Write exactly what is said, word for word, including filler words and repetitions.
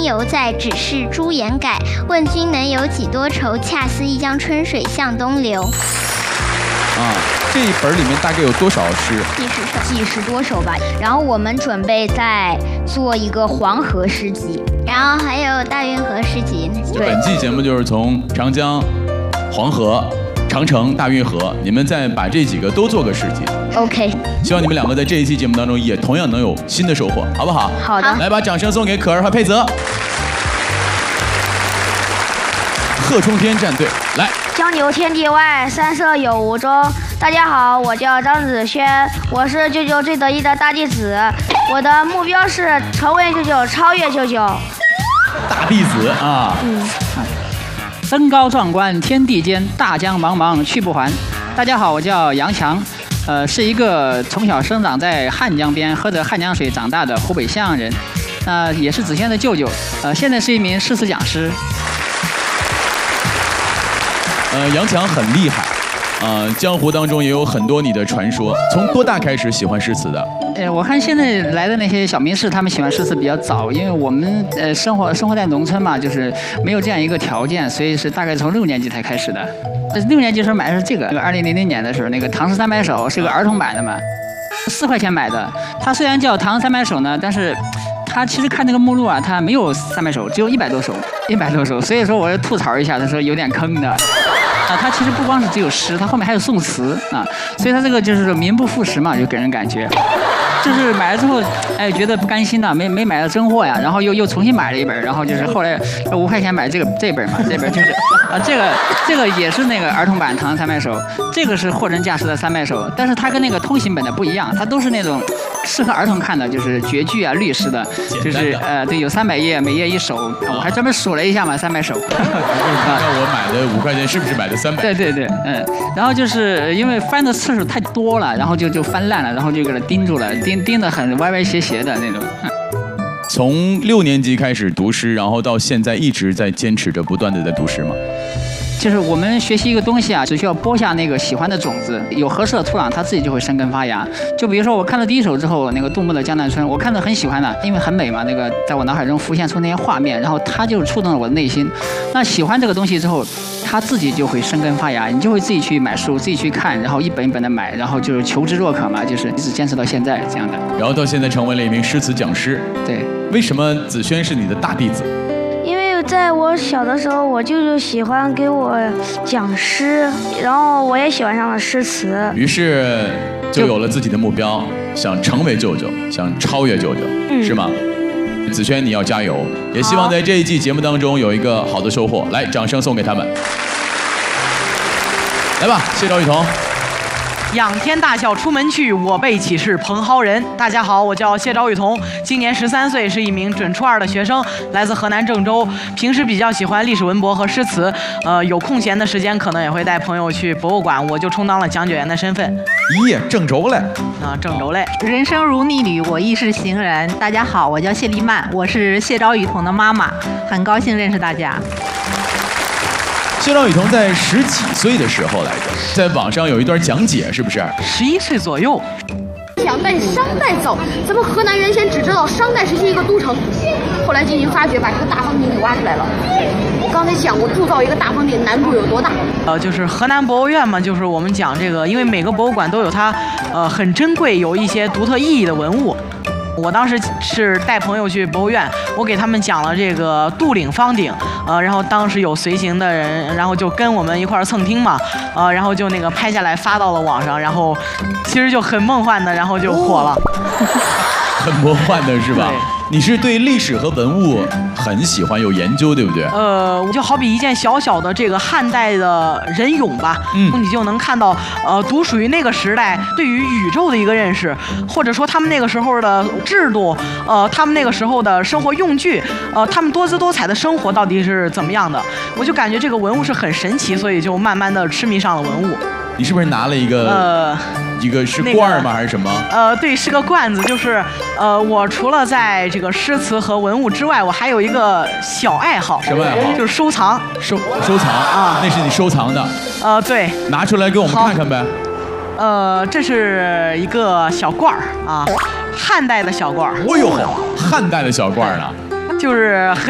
应犹在，只是朱颜改。问君能有几多愁？恰似一江春水向东流。 啊，这一本里面大概有多少诗？ 几十首，几十多首吧。然后我们准备再做一个黄河诗集， 然后还有大运河诗集。 对，本期节目就是从长江、黄河、长城、大运河，你们再把这几个都做个诗集。 OK。 希望你们两个在这一期节目当中也同样能有新的收获，好不好？ 好的。 来，把掌声送给可儿和佩泽。贺冲天战队来。 江流天地外，山色有无中。大家好，我叫张子轩，我是舅舅最得意的大弟子。我的目标是成为舅舅，超越舅舅。 大弟子啊！ 嗯。登高壮观天地间，大江茫茫去不还。大家好，我叫杨强，呃，是一个从小生长在汉江边，喝着汉江水长大的湖北襄阳人，那、呃、也是子轩的舅舅，呃，现在是一名诗词讲师。 呃，杨强很厉害，呃，江湖当中也有很多你的传说。从多大开始喜欢诗词的？ 呃，我看现在来的那些小名士，他们喜欢诗词比较早，因为我们呃生活生活在农村嘛，就是没有这样一个条件，所以是大概从六年级才开始的。六年级时候买的是这个，二零零零年的时候，那个《唐诗三百首》是个儿童版的嘛，四块钱买的。它虽然叫《唐诗三百首》呢，但是它其实看那个目录啊，它没有三百首，只有一百多首，一百多首。所以说我要吐槽一下，他说有点坑的。啊，它其实不光是只有诗，它后面还有宋词啊，所以它这个就是名不副实嘛，就给人感觉，就是买了之后，哎，觉得不甘心呐，没没买到真货呀，然后又又重新买了一本，然后就是后来五块钱买这个这本嘛，这本就是啊，这个这个也是那个儿童版《唐诗三百首》，这个是货真价实的三百首，但是它跟那个通行本的不一样，它都是那种适合儿童看的，就是绝句啊、律诗的，就是呃，对，有三百页，每页一首，我还专门数了一下嘛，三百首。 那我买的五块钱是不是买的三百？ 对对对，嗯，然后就是因为翻的次数太多了，然后就就翻烂了，然后就给它钉住了，钉钉得很歪歪斜斜的那种。 从六年级开始读诗，然后到现在一直在坚持着不断的在读诗吗？ 就是我们学习一个东西啊，只需要播下那个喜欢的种子，有合适的土壤，它自己就会生根发芽。就比如说我看了第一首之后，那个杜牧的《江南春》，我看着很喜欢的，因为很美嘛，那个在我脑海中浮现出那些画面，然后它就触动了我的内心。那喜欢这个东西之后，它自己就会生根发芽，你就会自己去买书，自己去看，然后一本一本的买，然后就是求知若渴嘛，就是一直坚持到现在这样的。 然后到现在成为了一名诗词讲师。 对， 为什么子轩是你的大弟子？ 因为在我小的时候，我舅舅喜欢给我讲诗，然后我也喜欢上了诗词， 于是就有了自己的目标，想成为舅舅，想超越舅舅，嗯、是吗？子轩，你要加油！也希望在这一季节目当中有一个好的收获。来，掌声送给他们。来吧，谢赵雨桐。 仰天大笑出门去，我辈岂是蓬蒿人。大家好，我叫谢赵雨桐，今年十三岁，是一名准初二的学生，来自河南郑州。平时比较喜欢历史文博和诗词，呃，有空闲的时间可能也会带朋友去博物馆，我就充当了讲解员的身份。 咦，郑州嘞？ 啊，郑州嘞。 人生如逆旅，我亦是行人。大家好，我叫谢丽曼，我是谢赵雨桐的妈妈，很高兴认识大家。 谢赵雨桐在十几岁的时候来着，在网上有一段讲解，是不是？ 十一岁左右。 想带商代造，咱们河南原先只知道商代时期一个都城，后来进行发掘，把这个大方鼎给挖出来了。我刚才讲过，铸造一个大方鼎难度有多大？ 呃，就是河南博物院嘛，就是我们讲这个，因为每个博物馆都有它，呃，很珍贵、有一些独特意义的文物。我当时是带朋友去博物院，我给他们讲了这个杜岭方鼎，呃，然后当时有随行的人，然后就跟我们一块儿蹭听嘛，呃，然后就那个拍下来发到了网上，然后其实就很梦幻的，然后就火了。 很魔幻的是吧？你是对历史和文物很喜欢，有研究，对不对？ 呃，就好比一件小小的这个汉代的人俑吧，嗯，你就能看到，呃，独属于那个时代对于宇宙的一个认识，或者说他们那个时候的制度，呃，他们那个时候的生活用具，呃，他们多姿多彩的生活到底是怎么样的？我就感觉这个文物是很神奇，所以就慢慢的痴迷上了文物。 你是不是拿了一个呃， 一个是罐儿吗、那个？还是什么？ 呃，对，是个罐子。就是呃，我除了在这个诗词和文物之外，我还有一个小爱好。 什么爱好？ 就是收藏。 收收藏啊，那是你收藏的。 呃，对。 拿出来给我们看看呗。 呃，这是一个小罐儿啊，汉代的小罐儿。 哎呦，汉代的小罐儿呢？ 就是很